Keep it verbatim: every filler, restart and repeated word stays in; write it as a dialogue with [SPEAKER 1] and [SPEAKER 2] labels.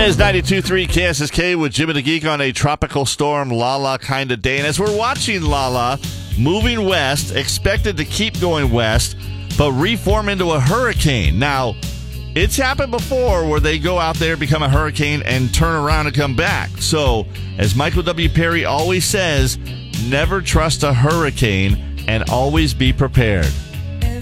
[SPEAKER 1] is ninety-two point three K S S K with Jim and the Geek on a tropical storm Lala kind of day. And as we're watching Lala moving west, expected to keep going west, but reform into a hurricane. Now, it's happened before where they go out there, become a hurricane, and turn around and come back. So, as Michael W. Perry always says, never trust a hurricane and always be prepared.